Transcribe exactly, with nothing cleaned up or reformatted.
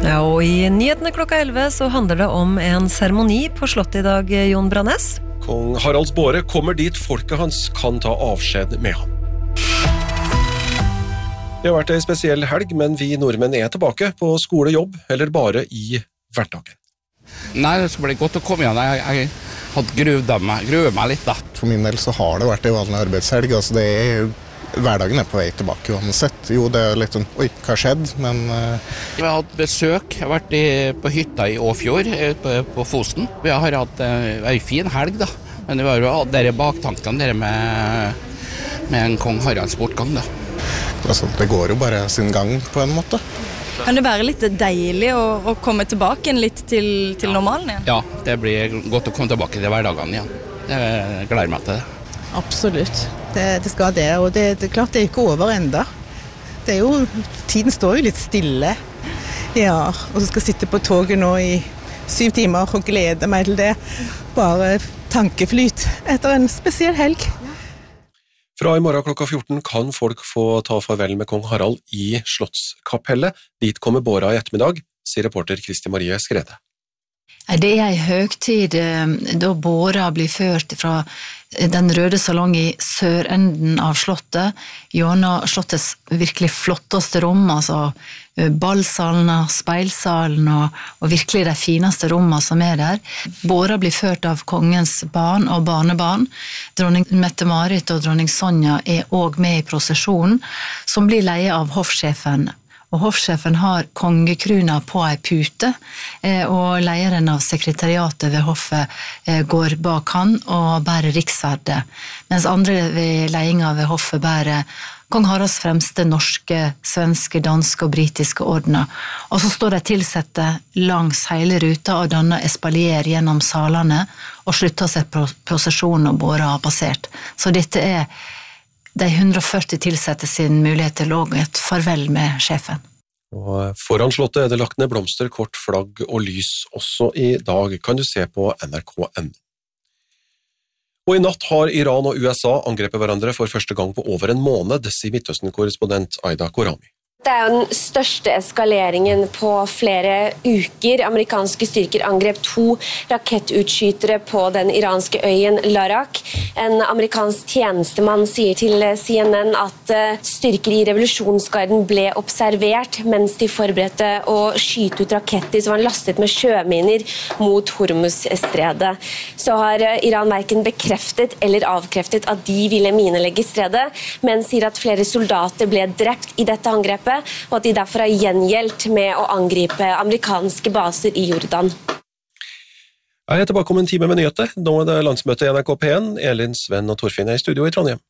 Ja, og i nyhetene klokka elleve så handler det om en seremoni på slottet i dag, Jon Brannes. Kong Haralds båre kommer dit folket hans kan ta avskjed med ham. Det har vært en spesiell helg, men vi nordmenn er tilbake på skole, jobb, eller bare i hverdagen. Nei, det skal bli godt å komme igjen. Jeg, jeg hadde gruet meg, gruet meg litt da. For min del så har det vært en vanlig arbeidshelg, altså det er, hverdagen er på vei tilbake uansett. Jo, det er litt sånn, oi, hva har skjedd? Men... Uh... Vi har hatt besøk, jeg har vært i, på hytta i Åfjord, på, på Fosen. Vi har hatt uh, en fin helg da, men det var jo dere baktankene, dere med, med en kong Haralds bortgang da. Altså, det går jo bare sin gang på en måte. Kan det være litt deilig å, å komme tilbake litt til, til normalen igjen? Ja, det blir godt å komme tilbake til hverdagen igjen. Jeg gleder meg til det. Absolutt, det, det skal det, og det, det er klart det er ikke over enda. Det er jo, tiden står jo litt stille. Ja, og så skal jeg sitte på toget nå i syv timer og glede meg til det. Bare tankeflyt etter en spesiell helg. Fra i morgen klokka fjorten kan folk få ta farvel med kong Harald i Slottskapellet. Dit kommer båra i ettermiddag, sier reporter Kristi Marie Skrede. Det er en høgtid da båra blir ført fra den røde salong i sørenden av slottet, gjennom slottets virkelig flotteste rom, altså ballsalen, speilsalen og, og virkelig de fineste rommene som er der. Båra blir ført av kongens barn og barnebarn. Dronning Mette-Marit og dronning Sonja er også med i prosesjonen, som blir leie av hoffsjefen. Og hoffsjefen har kongekruna på ei pute, og lederen av sekretariatet ved hoffet går bak han og bærer riksverdet, mens andre ved ledelsen ved hoffet bærer kong Haralds fremste norske, svenske, danske og britiske ordener. Og så står de tilsette langs hele ruta og danner espalier gjennom salene og slutter seg prosesjonen og båra har passert. Så dette er de hundre og førti tilsette sin mulighet til å lage et farvel med sjefen. Og foran slottet er det lagt ned blomster, kort, flagg og lys også i dag, kan du se på N R K punktum N. Og i natt har Iran og U S A angrepet hverandre for første gang på over en måned, sier Midtøsten-korrespondent Aida Korami. Det er jo den største eskaleringen på flere uker. Amerikanske styrker angrep to rakettutskytere på den iranske øyen Larak. En amerikansk tjenestemann sier til C N N at styrker i revolusjonsgarden ble observert mens de forberedte å skyte ut raketter som var lastet med sjøminer mot Hormuz-stredet. Så har Iran hverken bekreftet eller avkreftet at de ville minelegge stredet, men sier at flere soldater ble drept i dette angrepet, og at de derfor har gjengjeldt med å angripe amerikanske baser i Jordan. Jeg er tilbake om en time med nyheter. Nå er det landsmøte i N R K P en. Elin, Sven og Torfinn er i studio i Trondheim.